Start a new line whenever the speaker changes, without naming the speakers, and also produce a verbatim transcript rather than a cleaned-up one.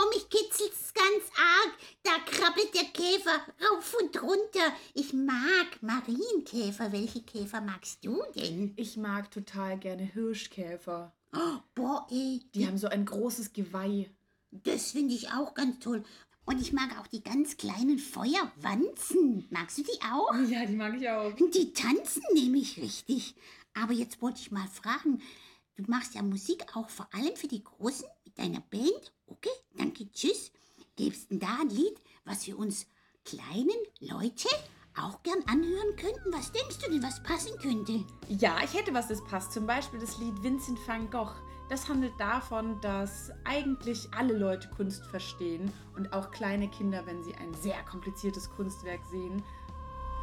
mich kitzelt's ganz arg. Da krabbelt der Käfer rauf und runter. Ich mag Marienkäfer. Welche Käfer magst du denn?
Ich mag total gerne Hirschkäfer.
Oh, boah, ey.
Die haben so ein großes Geweih.
Das finde ich auch ganz toll. Und ich mag auch die ganz kleinen Feuerwanzen. Magst du die auch?
Ja, die mag ich auch.
Die tanzen nämlich richtig. Aber jetzt wollte ich mal fragen, du machst ja Musik auch vor allem für die Großen mit deiner Band. Okay, danke, tschüss. Gibst denn da ein Lied, was wir uns kleinen Leute auch gern anhören könnten? Was denkst du denn, was passen könnte?
Ja, ich hätte was, das passt. Zum Beispiel das Lied Vincent van Gogh. Das handelt davon, dass eigentlich alle Leute Kunst verstehen und auch kleine Kinder, wenn sie ein sehr kompliziertes Kunstwerk sehen,